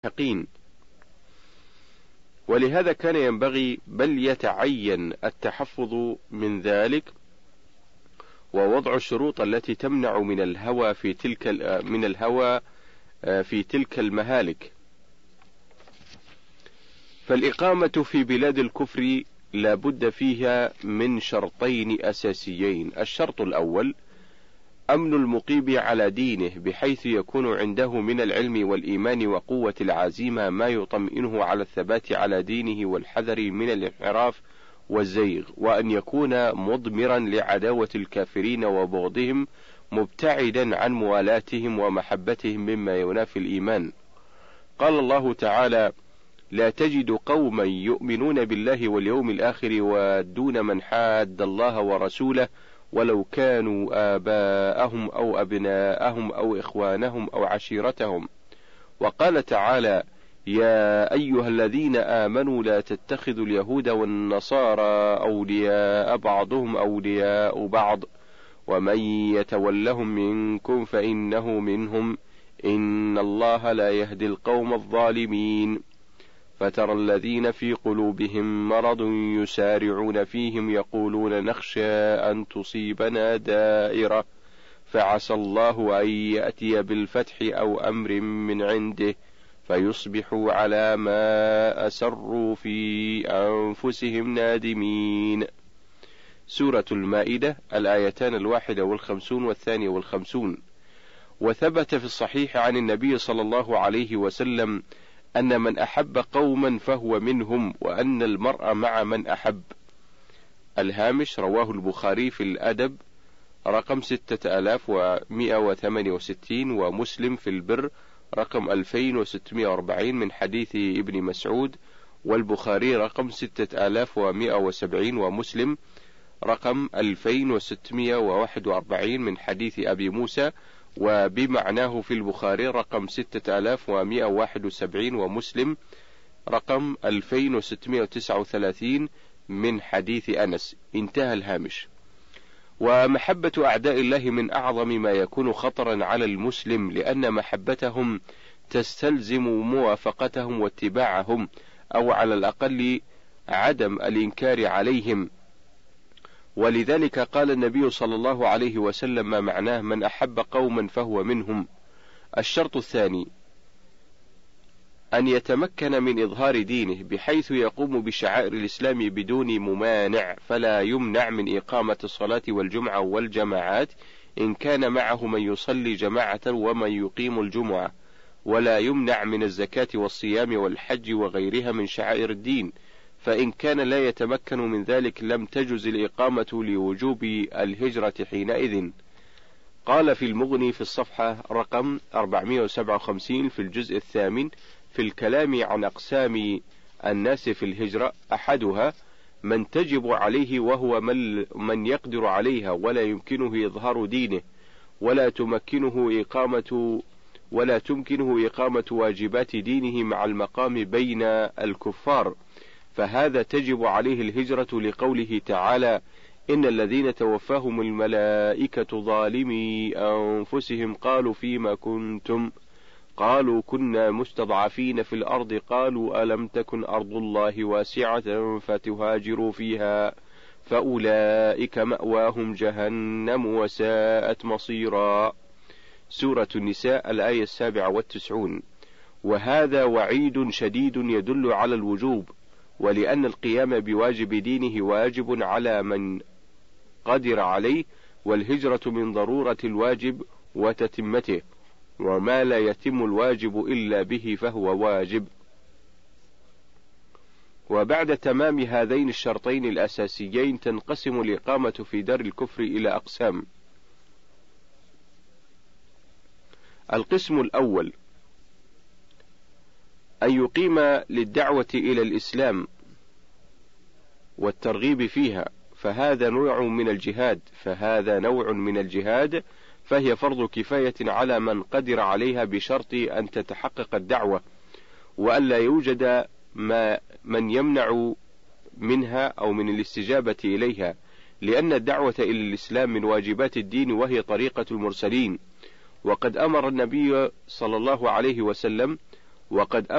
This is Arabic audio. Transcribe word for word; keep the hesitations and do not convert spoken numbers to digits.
يقين. ولهذا كان ينبغي بل يتعين التحفظ من ذلك، ووضع الشروط التي تمنع من الهوى في تلك من الهوى في تلك المهالك. فالإقامة في بلاد الكفر لا بد فيها من شرطين أساسيين. الشرط الأول أمن المقيم على دينه، بحيث يكون عنده من العلم والإيمان وقوة العزيمة ما يطمئنه على الثبات على دينه والحذر من الانحراف والزيغ، وأن يكون مضمرا لعداوة الكافرين وبغضهم، مبتعدا عن موالاتهم ومحبتهم مما ينافي الإيمان. قال الله تعالى: لا تجد قوما يؤمنون بالله واليوم الآخر يوادون من حاد الله ورسوله ولو كانوا آباءهم أو أبناءهم أو إخوانهم أو عشيرتهم. وقال تعالى: يا أيها الذين آمنوا لا تتخذوا اليهود والنصارى أولياء بعضهم أولياء بعض ومن يتولهم منكم فإنه منهم إن الله لا يهدي القوم الظالمين. فترى الذين في قلوبهم مرض يسارعون فيهم يقولون نخشى أن تصيبنا دائرة فعسى الله أن يأتي بالفتح أو أمر من عنده فيصبحوا على ما أسروا في أنفسهم نادمين. سورة المائدة الآيتان الواحدة والخمسون والثانية والخمسون. وثبت في الصحيح عن النبي صلى الله عليه وسلم أن من أحب قوما فهو منهم، وأن المرء مع من أحب. الهامش: رواه البخاري في الأدب رقم ستة آلاف ومئة وثمانية وستين، ومسلم في البر رقم ألفين وستمئة وأربعين من حديث ابن مسعود، والبخاري رقم ستة آلاف ومئة وسبعين، ومسلم رقم ألفين وستمئة وواحد وأربعين من حديث أبي موسى، وبمعناه في البخاري رقم ستة آلاف ومئة وواحد وسبعين، ومسلم رقم ألفين وستمئة وتسعة وثلاثين من حديث أنس. انتهى الهامش. ومحبة أعداء الله من أعظم ما يكون خطرا على المسلم، لأن محبتهم تستلزم موافقتهم واتباعهم، أو على الأقل عدم الإنكار عليهم. ولذلك قال النبي صلى الله عليه وسلم ما معناه من أحب قوما فهو منهم. الشرط الثاني أن يتمكن من إظهار دينه، بحيث يقوم بشعائر الإسلام بدون ممانع، فلا يمنع من إقامة الصلاة والجمعة والجماعات إن كان معه من يصلي جماعة ومن يقيم الجمعة، ولا يمنع من الزكاة والصيام والحج وغيرها من شعائر الدين، فإن كان لا يتمكن من ذلك لم تجز الإقامة لوجوب الهجرة حينئذ. قال في المغني في الصفحة رقم أربعمئة وسبعة وخمسين في الجزء الثامن في الكلام عن أقسام الناس في الهجرة: أحدها من تجب عليه وهو من, من يقدر عليها ولا يمكنه إظهار دينه، ولا تمكنه إقامة ولا تمكنه إقامة واجبات دينه مع المقام بين الكفار، فهذا تجب عليه الهجرة، لقوله تعالى: إن الذين توفاهم الملائكة ظالمي أنفسهم قالوا فيما كنتم قالوا كنا مستضعفين في الأرض قالوا ألم تكن أرض الله واسعة فتهاجروا فيها فأولئك مأواهم جهنم وساءت مصيرا. سورة النساء الآية السابعة والتسعون. وهذا وعيد شديد يدل على الوجوب، ولأن القيام بواجب دينه واجب على من قدر عليه، والهجرة من ضرورة الواجب وتتمته، وما لا يتم الواجب إلا به فهو واجب. وبعد تمام هذين الشرطين الأساسيين تنقسم الإقامة في دار الكفر إلى أقسام. القسم الأول أن يقيم للدعوة إلى الإسلام والترغيب فيها، فهذا نوع من الجهاد فهذا نوع من الجهاد فهي فرض كفاية على من قدر عليها، بشرط أن تتحقق الدعوة، وأن لا يوجد ما من يمنع منها أو من الاستجابة إليها، لأن الدعوة إلى الإسلام من واجبات الدين، وهي طريقة المرسلين. وقد أمر النبي صلى الله عليه وسلم وقد